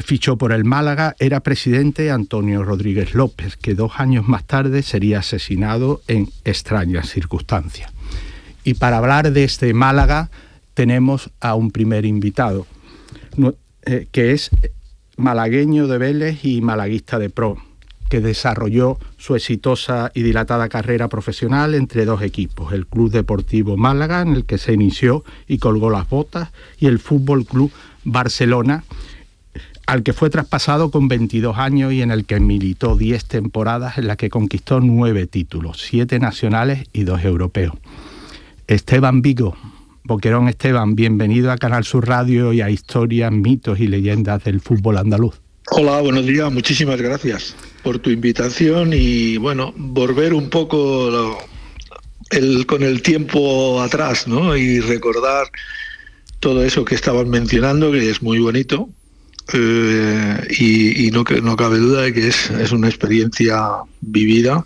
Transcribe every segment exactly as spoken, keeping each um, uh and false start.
fichó por el Málaga, era presidente Antonio Rodríguez López, que dos años más tarde sería asesinado en extrañas circunstancias. Y para hablar de este Málaga tenemos a un primer invitado, que es malagueño de Vélez y malaguista de pro, que desarrolló su exitosa y dilatada carrera profesional entre dos equipos, el Club Deportivo Málaga, en el que se inició y colgó las botas, y el Fútbol Club Barcelona, al que fue traspasado con veintidós años y en el que militó diez temporadas, en las que conquistó nueve títulos, siete nacionales y dos europeos. Esteban Vigo, Boquerón Esteban, bienvenido a Canal Sur Radio y a Historias, Mitos y Leyendas del Fútbol Andaluz. Hola, buenos días, muchísimas gracias por tu invitación y bueno, volver un poco lo, el, con el tiempo atrás, ¿no? Y recordar todo eso que estabas mencionando, que es muy bonito. Eh, y, y no, no cabe duda de que es, es una experiencia vivida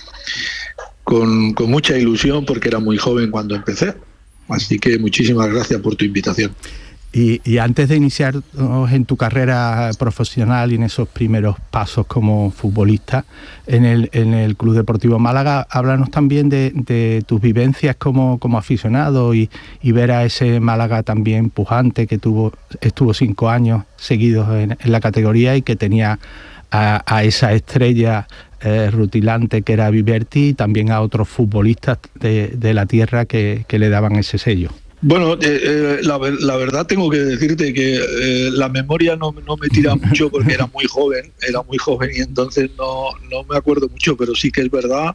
con, con mucha ilusión, porque era muy joven cuando empecé, así que muchísimas gracias por tu invitación. Y, y antes de iniciar en tu carrera profesional y en esos primeros pasos como futbolista en el, en el Club Deportivo Málaga, háblanos también de, de tus vivencias como, como aficionado y, y ver a ese Málaga también pujante que tuvo estuvo cinco años seguidos en, en la categoría y que tenía a, a esa estrella eh, rutilante que era Viverti, y también a otros futbolistas de, de la tierra que, que le daban ese sello. Bueno, eh, eh, la, la verdad tengo que decirte que eh, la memoria no, no me tira mucho porque era muy joven, era muy joven y entonces no, no me acuerdo mucho, pero sí que es verdad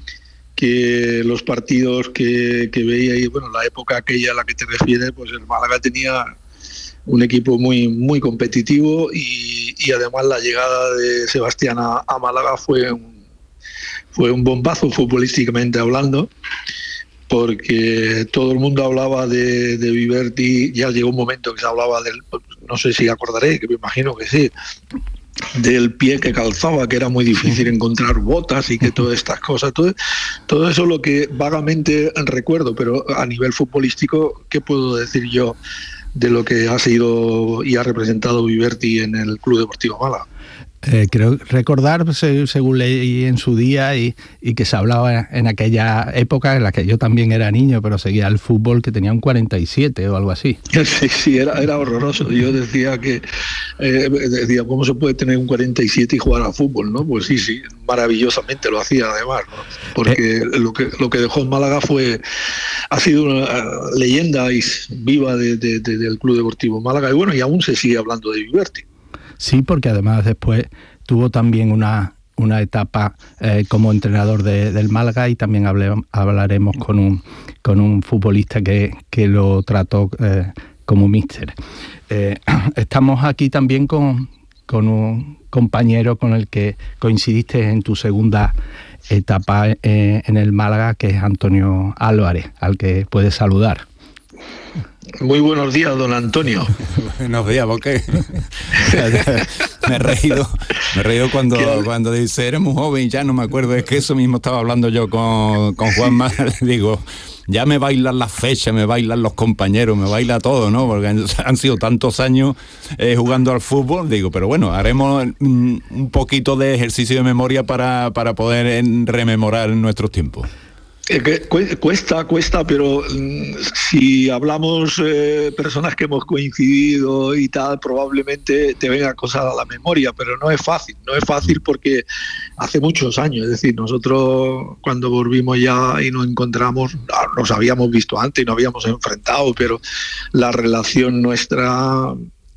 que los partidos que, que veía y bueno, la época aquella a la que te refieres, pues el Málaga tenía un equipo muy, muy competitivo y, y además la llegada de Sebastián a, a Málaga fue un, fue un bombazo futbolísticamente hablando, porque todo el mundo hablaba de, de Viverti. Ya llegó un momento que se hablaba del, no sé si acordaré, que me imagino que sí, del pie que calzaba, que era muy difícil encontrar botas y que todas estas cosas, todo, todo eso lo que vagamente recuerdo, pero a nivel futbolístico, ¿qué puedo decir yo de lo que ha sido y ha representado Viverti en el Club Deportivo Málaga? Eh, creo recordar, según leí en su día, y, y que se hablaba en aquella época en la que yo también era niño, pero seguía el fútbol, que tenía un cuarenta y siete o algo así. Sí, sí, era, era horroroso. Yo decía que, eh, decía, ¿cómo se puede tener un cuarenta y siete y jugar al fútbol, no? Pues sí, sí, maravillosamente lo hacía además, ¿no? Porque eh. lo que lo que dejó en Málaga fue, ha sido una leyenda viva de, de, de, del Club Deportivo Málaga, y bueno, y aún se sigue hablando de Viverti. Sí, porque además después tuvo también una, una etapa eh, como entrenador de, del Málaga, y también hable, hablaremos con un, con un futbolista que, que lo trató eh, como míster. Eh, estamos aquí también con, con un compañero con el que coincidiste en tu segunda etapa eh, en el Málaga, que es Antonio Álvarez, al que puedes saludar. Muy buenos días, don Antonio. Buenos días, ¿por qué? me he reído, me he reído cuando, cuando dice, eres muy joven, ya no me acuerdo, es que eso mismo estaba hablando yo con, con Juanma, le digo, ya me bailan las fechas, me bailan los compañeros, me baila todo, ¿no? Porque han, han sido tantos años eh, jugando al fútbol, digo, pero bueno, haremos mm, un poquito de ejercicio de memoria para, para poder en, rememorar nuestros tiempos. Cuesta, cuesta, pero si hablamos eh, personas que hemos coincidido y tal, probablemente te venga cosas a la memoria, pero no es fácil, no es fácil porque hace muchos años, es decir, nosotros cuando volvimos ya y nos encontramos, nos habíamos visto antes y nos habíamos enfrentado, pero la relación nuestra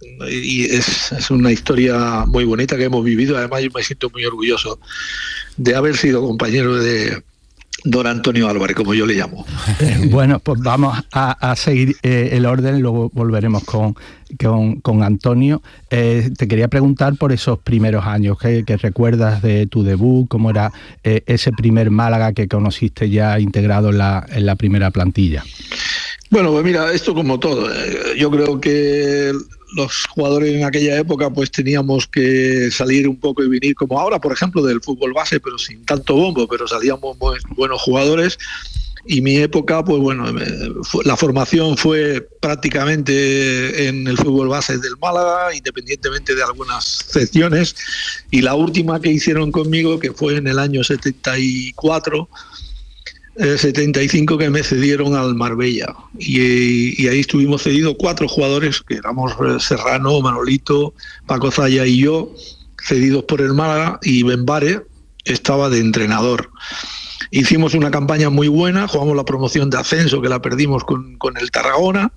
y es, es una historia muy bonita que hemos vivido. Además yo me siento muy orgulloso de haber sido compañero de don Antonio Álvarez, como yo le llamo. Bueno, pues vamos a, a seguir eh, el orden, luego volveremos con, con, con Antonio. Eh, te quería preguntar por esos primeros años, ¿qué, qué recuerdas de tu debut? ¿Cómo era eh, ese primer Málaga que conociste ya integrado en la, en la primera plantilla? Bueno, pues mira, esto como todo, eh, yo creo que los jugadores en aquella época pues teníamos que salir un poco y venir como ahora, por ejemplo, del fútbol base, pero sin tanto bombo, pero salíamos buenos jugadores y mi época, pues bueno, me, fue, la formación fue prácticamente en el fútbol base del Málaga, independientemente de algunas excepciones, y la última que hicieron conmigo, que fue en el año setenta y cuatro, eh, setenta y cinco, que me cedieron al Marbella, y, y ahí estuvimos cedidos cuatro jugadores, que éramos Serrano, Manolito, Paco Zaya y yo, cedidos por el Málaga, y Benbare estaba de entrenador. Hicimos una campaña muy buena, jugamos la promoción de ascenso, que la perdimos con, con el Tarragona,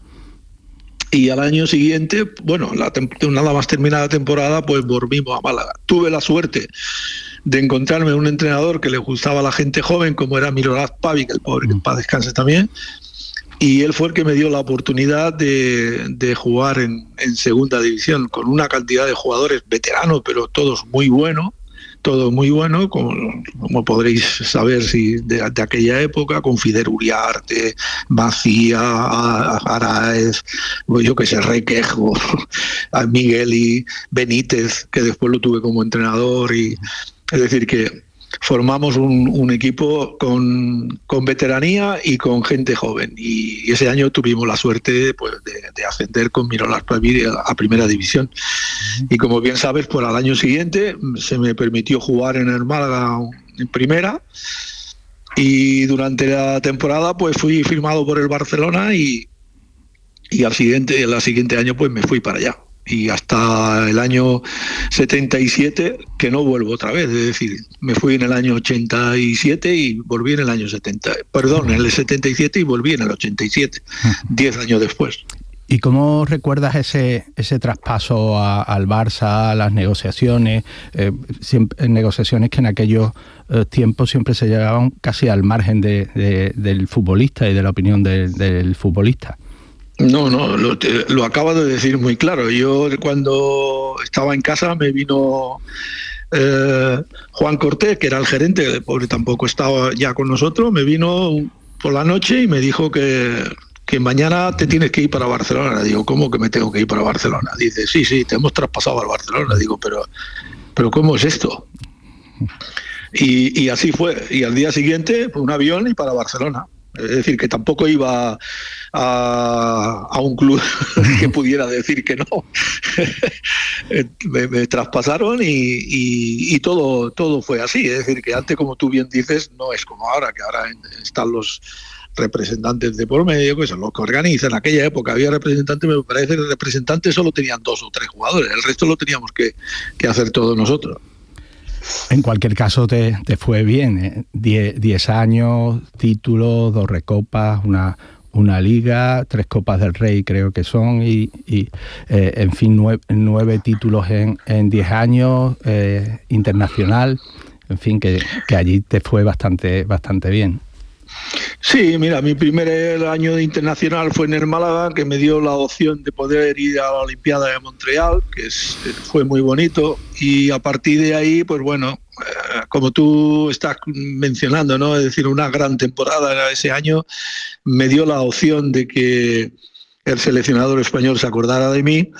y al año siguiente, bueno, la nada más terminada la temporada, pues volvimos a Málaga. Tuve la suerte de encontrarme un entrenador que le gustaba a la gente joven, como era Miroslav Pavic, el pobre, que en paz descanse también, y él fue el que me dio la oportunidad de, de jugar en, en segunda división, con una cantidad de jugadores veteranos, pero todos muy buenos, todo muy bueno, como, como podréis saber si de, de aquella época, con Fidel Uriarte, Macía, Araez, yo que sé, Requejo, a Miguel y Benítez, que después lo tuve como entrenador, y es decir que formamos un, un equipo con, con veteranía y con gente joven, y, y ese año tuvimos la suerte, pues, de, de ascender con Miroslav Pavic a, a primera división. Y como bien sabes, pues al año siguiente se me permitió jugar en el Málaga en primera, y durante la temporada pues fui firmado por el Barcelona, y, y al siguiente, el siguiente año pues me fui para allá. Y hasta el año setenta y siete, que no vuelvo otra vez, es decir, me fui en el año ochenta y siete y volví en el año setenta, perdón, en el setenta y siete y volví en el ochenta y siete, diez años después. ¿Y cómo recuerdas ese ese traspaso a, al Barça, a las negociaciones, eh, siempre, negociaciones que en aquellos eh, tiempos siempre se llevaban casi al margen de, de, del futbolista y de la opinión de, del futbolista? No, no, lo, lo acabo de decir muy claro. Yo cuando estaba en casa me vino eh, Juan Cortés, que era el gerente, el pobre tampoco estaba ya con nosotros, me vino por la noche y me dijo que, que mañana te tienes que ir para Barcelona. Digo, ¿cómo que me tengo que ir para Barcelona? Dice, sí, sí, te hemos traspasado al Barcelona. Digo, pero, pero ¿cómo es esto? Y, y así fue. Y al día siguiente, pues, un avión y para Barcelona. Es decir, que tampoco iba a, a un club que pudiera decir que no. me, me traspasaron y, y, y todo, todo fue así. Es decir, que antes, como tú bien dices, no es como ahora, que ahora están los representantes de por medio, que son los que organizan. En aquella época había representantes, me parece que representantes solo tenían dos o tres jugadores, el resto lo teníamos que, que hacer todos nosotros. En cualquier caso te, te fue bien, ¿eh? Diez, diez años, títulos, dos recopas, una, una liga, tres copas del Rey creo que son, y, y eh, en fin, nueve, nueve títulos en, en diez años, eh, internacional, en fin, que, que allí te fue bastante, bastante bien. Sí, mira, mi primer año de internacional fue en el Málaga, que me dio la opción de poder ir a la Olimpiada de Montreal, que es, fue muy bonito, y a partir de ahí, pues bueno, eh, como tú estás mencionando, ¿no? Es decir, una gran temporada ese año, me dio la opción de que el seleccionador español se acordara de mí,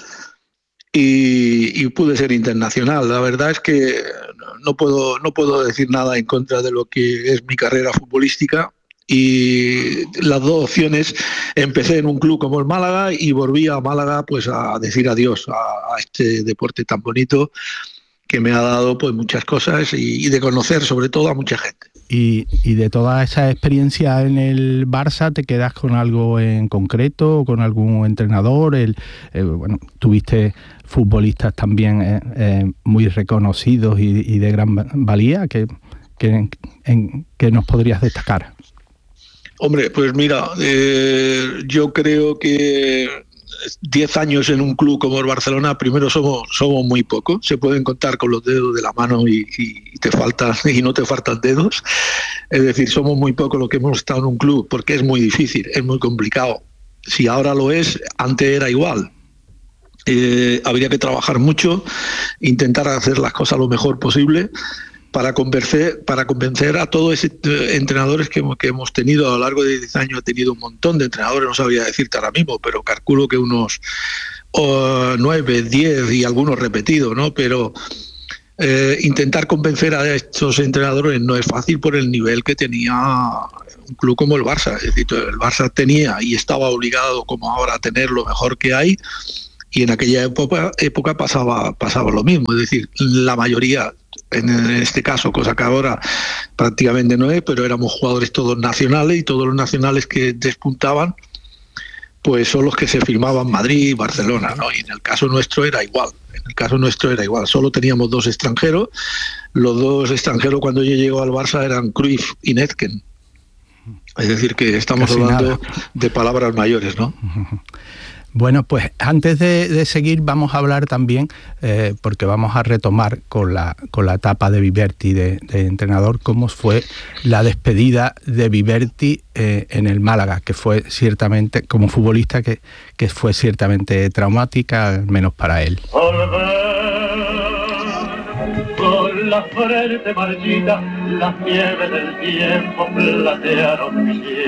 y, y pude ser internacional. La verdad es que no puedo, no puedo decir nada en contra de lo que es mi carrera futbolística. Y las dos opciones, empecé en un club como el Málaga y volví a Málaga pues a decir adiós a, a este deporte tan bonito que me ha dado pues muchas cosas y, y de conocer sobre todo a mucha gente. Y, y de toda esa experiencia en el Barça, ¿te quedas con algo en concreto, con algún entrenador? El, eh, bueno, tuviste futbolistas también eh, eh, muy reconocidos y, y de gran valía, que, que, en, que nos podrías destacar. Hombre, pues mira, eh, yo creo que diez años en un club como el Barcelona, primero somos somos muy pocos, se pueden contar con los dedos de la mano y, y te faltan y no te faltan dedos. Es decir, somos muy pocos los que hemos estado en un club, porque es muy difícil, es muy complicado. Si ahora lo es, antes era igual. Eh, habría que trabajar mucho, intentar hacer las cosas lo mejor posible, para convencer, para convencer a todos esos entrenadores que, que hemos tenido a lo largo de diez años. He tenido un montón de entrenadores, no sabría decirte ahora mismo, pero calculo que unos oh, nueve, diez y algunos repetidos, ¿no? Pero eh, intentar convencer a estos entrenadores no es fácil por el nivel que tenía un club como el Barça. Es decir, el Barça tenía y estaba obligado como ahora a tener lo mejor que hay, y en aquella época, época pasaba, pasaba lo mismo. Es decir, la mayoría, en este caso, cosa que ahora prácticamente no es, pero éramos jugadores todos nacionales, y todos los nacionales que despuntaban pues son los que se firmaban Madrid, Barcelona, ¿no? Y en el caso nuestro era igual. En el caso nuestro era igual. Solo teníamos dos extranjeros. Los dos extranjeros cuando yo llego al Barça eran Cruyff y Netken. Es decir, que estamos Casi hablando nada. de palabras mayores, ¿no? Bueno, pues antes de, de seguir vamos a hablar también, eh, porque vamos a retomar con la, con la etapa de Viverti de, de entrenador, cómo fue la despedida de Viverti eh, en el Málaga, que fue ciertamente, como futbolista, que, que fue ciertamente traumática, al menos para él. Con la frente marchita, las nieves del tiempo platearon mi cielo.